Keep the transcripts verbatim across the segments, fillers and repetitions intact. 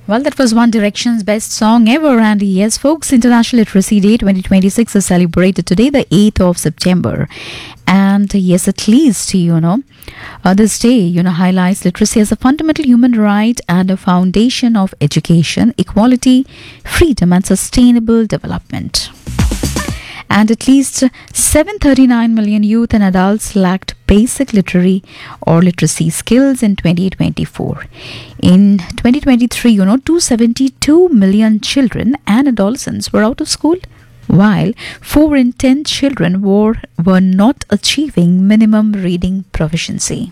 Well, that was One Direction's best song ever. And yes, folks, International Literacy Day twenty twenty-six is celebrated today, the eighth of September. And yes, at least, you know, uh, this day, you know, highlights literacy as a fundamental human right and a foundation of education, equality, freedom, and sustainable development. And at least seven hundred thirty-nine million youth and adults lacked basic literary or literacy skills in twenty twenty-four. In twenty twenty-three, you know, two hundred seventy-two million children and adolescents were out of school, while four in ten children were, were not achieving minimum reading proficiency.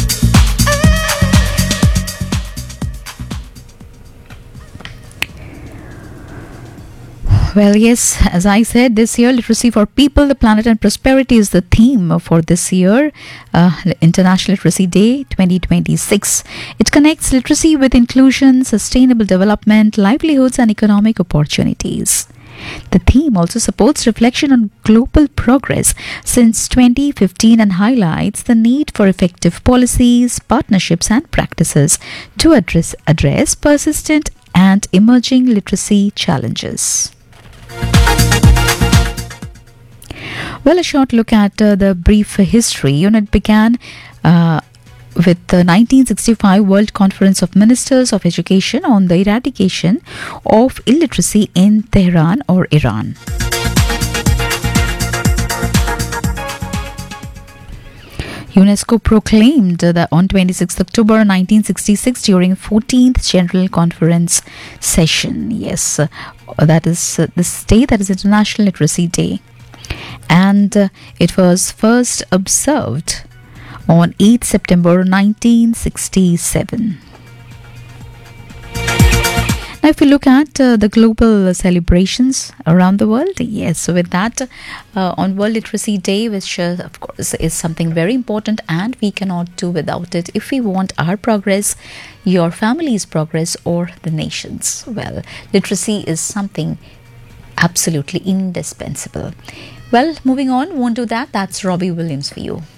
Well, yes, as I said, this year, Literacy for People, the Planet and Prosperity is the theme for this year, uh, International Literacy Day twenty twenty-six. It connects literacy with inclusion, sustainable development, livelihoods, and economic opportunities. The theme also supports reflection on global progress since twenty fifteen and highlights the need for effective policies, partnerships, and practices to address, address persistent and emerging literacy challenges. Well, a short look at uh, the brief history. You know, it began uh, with the nineteen sixty-five World Conference of Ministers of Education on the eradication of illiteracy in Tehran or Iran. UNESCO proclaimed that on twenty-sixth of October nineteen sixty-six during fourteenth General Conference session. Yes, uh, that is uh, this day, that is International Literacy Day. And uh, it was first observed on eighth of September nineteen sixty-seven. Now, if we look at uh, the global celebrations around the world, yes, so with that, uh, on World Literacy Day, which uh, of course is something very important and we cannot do without it if we want our progress, your family's progress, or the nation's. Well, literacy is something absolutely indispensable. Well, moving on, won't do that. That's Robbie Williams for you.